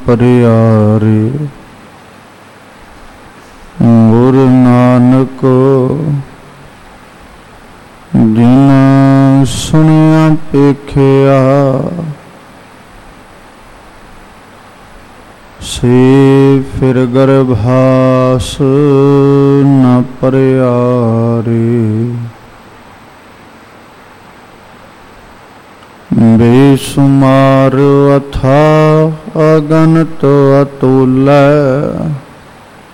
ਪਰਿਆਰੇ। ਗੁਰੂ ਨਾਨਕ ਜਿਨ ਸੁਣਿਆ ਪੇਖਿਆ, ਸੇ ਫਿਰ ਗਰਭਾਸ ਨ ਪਰਿਆਰੇ। ਬੇਸ਼ੁਮਾਰ ਅਥਾਹ ਅਗਨਤ ਅਤੁਲੈ,